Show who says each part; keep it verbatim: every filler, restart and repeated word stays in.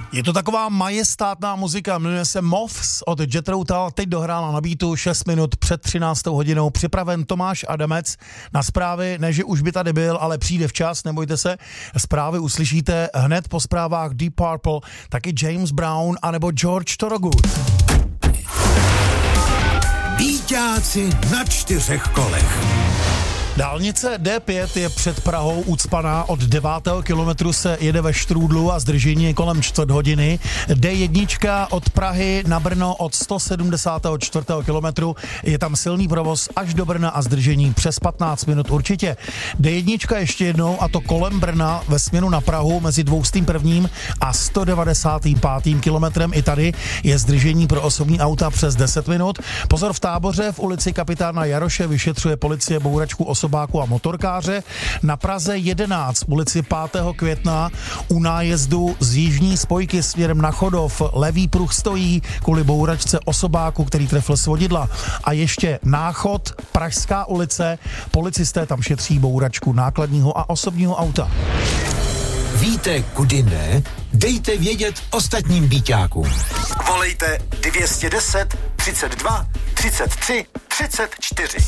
Speaker 1: Je to taková majestátná muzika, jmenuje se Moths od Jethro Tull, teď dohrála na beatu šest minut před třináctou hodinou. Připraven Tomáš Adamec na zprávy, ne že už by tady byl, ale přijde včas, nebojte se. Zprávy uslyšíte hned po zprávách Deep Purple, taky James Brown anebo George Thorogood.
Speaker 2: Býťáci na čtyřech kolech.
Speaker 1: Dálnice D pět je před Prahou ucpaná, od devátého kilometru se jede ve štrůdlu a zdržení je kolem čtvrt hodiny. D jedna od Prahy na Brno od sto sedmdesátého čtvrtého kilometru je tam silný provoz až do Brna a zdržení přes patnáct minut určitě. D jedna ještě jednou, a to kolem Brna ve směru na Prahu mezi dvoustým prvním a sto devadesátým pátým kilometrem. I tady je zdržení pro osobní auta přes deset minut. Pozor v Táboře, v ulici Kapitána Jaroše vyšetřuje policie bouračku osobáku a motorkáře. Na Praze jedenáct, ulici pátého května u nájezdu z jižní spojky směrem na Chodov levý pruh stojí kvůli bouračce osobáku, který trefil svodidla. A ještě Náchod, Pražská ulice, policisté tam šetří bouračku nákladního a osobního auta.
Speaker 2: Víte, kudy ne? Dejte vědět ostatním býťákům.
Speaker 3: Volejte dvě stě deset, třicet dva, třicet tři, třicet čtyři.